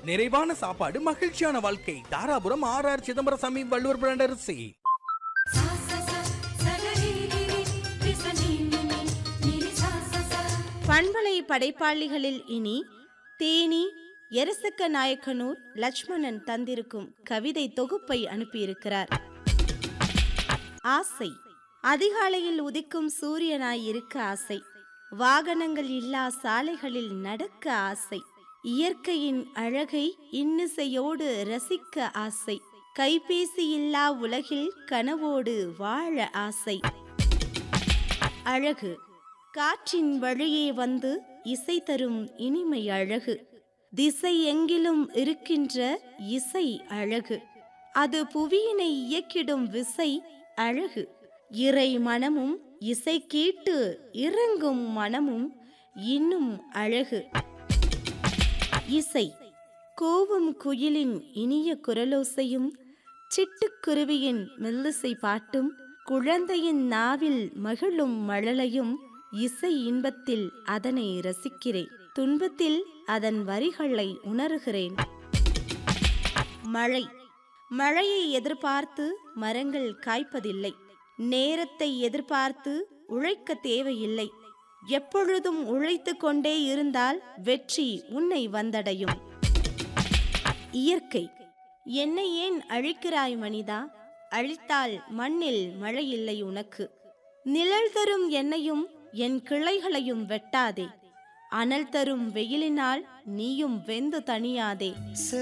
நிறைவான சாப்பாடு, மகிழ்ச்சியான வாழ்க்கை. தாராபுரம் ஆர் சிதம்பரசாமி வள்ளுவர் பிராண்ட் அரிசி. பண்பலை படைப்பாளிகளில் இனி தேனி எரசக்க நாயக்கனூர் லட்சுமணன் தந்திருக்கும் கவிதை தொகுப்பை அனுப்பியிருக்கிறார். ஆசை. அதிகாலையில் உதிக்கும் சூரியனாய் இருக்க ஆசை. வாகனங்கள் இல்லா சாலைகளில் நடக்க ஆசை. இயற்கையின் அழகை இன்னிசையோடு ரசிக்க ஆசை. கைபேசி இல்லா உலகில் கனவோடு வாழ ஆசை. அழகு. காற்றின் வழியே வந்து இசை தரும் இனிமை அழகு. திசை எங்கிலும் இருக்கின்ற இசை அழகு. அது புவியினை இயக்கிடும் விசை அழகு. இறை மனமும் இசை கேட்டு இறங்கும் மனமும் இன்னும் அழகு. இசை. கோவும் குயிலின் இனிய குரலோசையும் சிட்டுக்குருவியின் மெல்லிசை பாட்டும் குழந்தையின் நாவில் மகிழும் மழலையும் இசை இன்பத்தில் அதனை ரசிக்கிறேன். துன்பத்தில் அதன் வரிகளை உணர்கிறேன். மழை. மழையை எதிர்பார்த்து மரங்கள் காய்ப்பதில்லை. நேரத்தை எதிர்பார்த்து உழைக்க தேவையில்லை. எப்பொழுதும் உழைத்து கொண்டே இருந்தால் வெற்றி உன்னை வந்தடையும். இயற்கை. என்னை ஏன் அழிக்கிறாய் மனிதா? அழித்தால் மண்ணில் மழை இல்லை உனக்கு. நிழல் தரும் என்னையும் என் கிளைகளையும் வெட்டாதே. அனல் தரும் வெயிலினால் நீயும் வெந்து தணியாதே.